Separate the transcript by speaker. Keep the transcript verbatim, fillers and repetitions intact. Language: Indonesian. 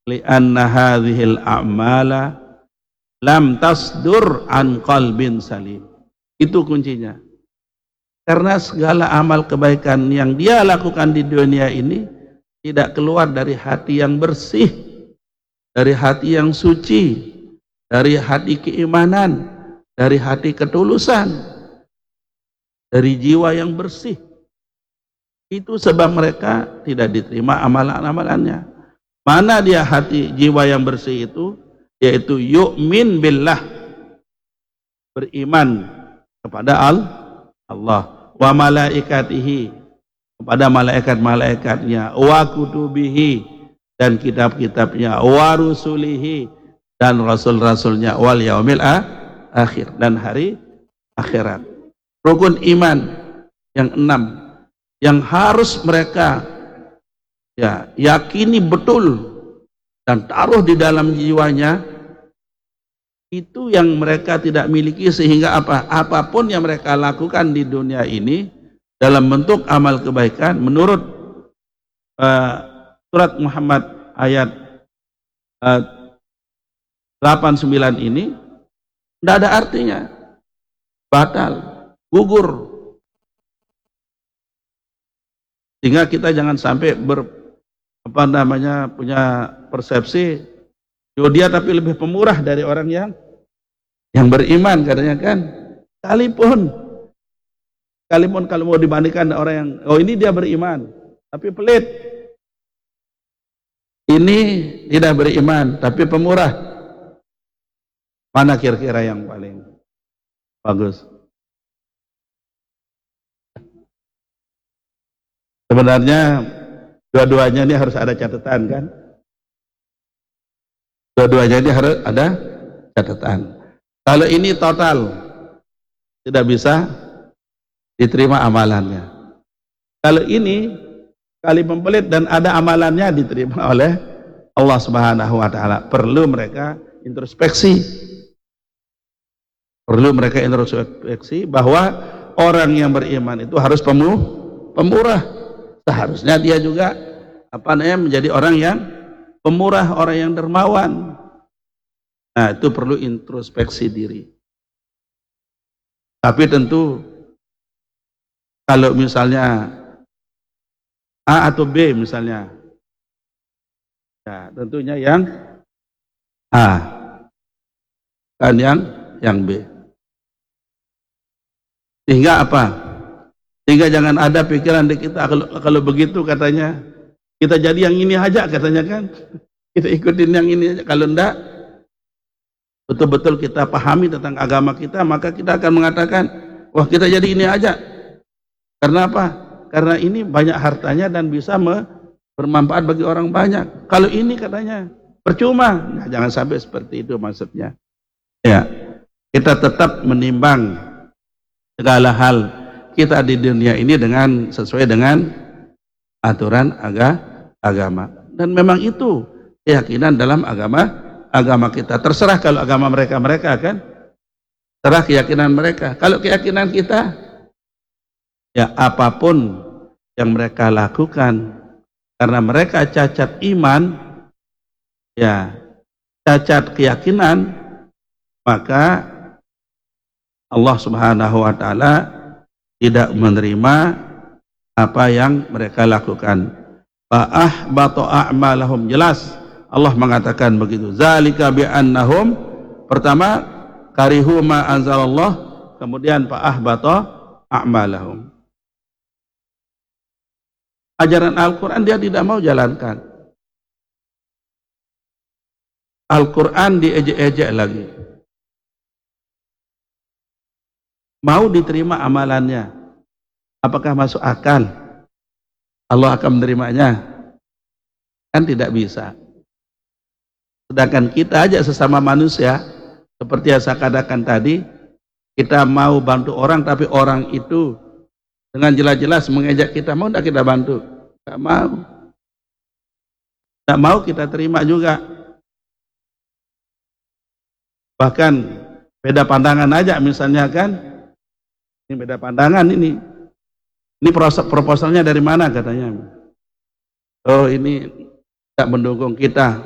Speaker 1: li'anna hadhil a'mala lam tasdur an qalbin salim. Itu kuncinya. Karena segala amal kebaikan yang dia lakukan di dunia ini tidak keluar dari hati yang bersih, dari hati yang suci, dari hati keimanan, dari hati ketulusan, dari jiwa yang bersih. Itu sebab mereka tidak diterima amalan-amalannya. Mana dia hati jiwa yang bersih itu? Yaitu yu'min billah, beriman kepada Allah, wa malaikatihi, kepada malaikat-malaikatnya, wa kutubihi, dan kitab-kitabnya, wa rusulihi, dan rasul-rasulnya, wal yaumil akhir, dan hari akhirat. Rukun iman yang enam yang harus mereka ya yakini betul dan taruh di dalam jiwanya, itu yang mereka tidak miliki, sehingga apa apapun yang mereka lakukan di dunia ini dalam bentuk amal kebaikan menurut uh, surat Muhammad ayat uh, delapan puluh sembilan ini tidak ada artinya, batal, gugur. Sehingga kita jangan sampai ber apa namanya punya persepsi oh dia tapi lebih pemurah dari orang yang yang beriman, katanya kan. Sekalipun sekalipun kalau mau dibandingkan orang yang oh ini dia beriman tapi pelit, ini tidak beriman tapi pemurah, mana kira-kira yang paling bagus? Sebenarnya dua-duanya ini harus ada catatan kan? Dua-duanya ini harus ada catatan. Kalau ini total tidak bisa diterima amalannya. Kalau ini kali mempelit dan ada amalannya diterima oleh Allah Subhanahu wa taala. Perlu mereka introspeksi. Perlu mereka introspeksi bahwa orang yang beriman itu harus pemuh, pemurah. Seharusnya dia juga apa namanya menjadi orang yang pemurah, orang yang dermawan. Nah, itu perlu introspeksi diri. Tapi tentu kalau misalnya A atau B misalnya, ya tentunya yang A, kan yang yang B. Sehingga apa? Sehingga jangan ada pikiran di kita kalau, kalau begitu katanya kita jadi yang ini aja, katanya kan, kita ikutin yang ini aja. Kalau enggak betul-betul kita pahami tentang agama kita, maka kita akan mengatakan wah kita jadi ini aja. Karena apa? Karena ini banyak hartanya dan bisa bermanfaat bagi orang banyak. Kalau ini katanya percuma. Nah, jangan sampai seperti itu maksudnya. Ya, kita tetap menimbang segala hal kita di dunia ini dengan sesuai dengan aturan aga, agama. Dan memang itu keyakinan dalam agama agama kita. Terserah kalau agama mereka-mereka kan, terserah keyakinan mereka. Kalau keyakinan kita, ya apapun yang mereka lakukan karena mereka cacat iman, ya cacat keyakinan, maka Allah Subhanahu wa taala tidak menerima apa yang mereka lakukan. Fa'ahbatu a'malahum, jelas Allah mengatakan begitu. Zalika bi'annahum, pertama karihu ma anzalallah, kemudian fa'ahbatu a'malahum. Ajaran Al-Quran dia tidak mau jalankan. Al-Quran diejek-ejek lagi. Mau diterima amalannya, apakah masuk akal Allah akan menerimanya? Kan tidak bisa. Sedangkan kita aja sesama manusia, seperti yang saya katakan tadi, kita mau bantu orang tapi orang itu dengan jelas-jelas mengejek kita, mau tidak kita bantu? Tidak mau. Tidak mau kita terima juga. Bahkan beda pandangan aja misalnya kan, ini beda pandangan ini. Ini proposalnya dari mana katanya? Oh ini tidak mendukung kita.